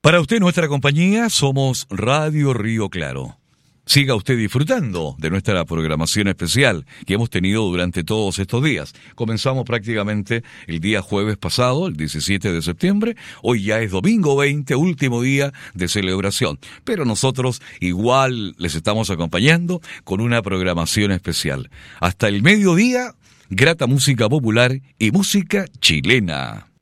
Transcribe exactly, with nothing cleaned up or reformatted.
Para usted, nuestra compañía, somos Radio Río Claro. Siga usted disfrutando de nuestra programación especial que hemos tenido durante todos estos días. Comenzamos prácticamente el día jueves pasado, el diecisiete de septiembre. Hoy ya es domingo veinte, último día de celebración. Pero nosotros igual les estamos acompañando con una programación especial. Hasta el mediodía, grata música popular y música chilena.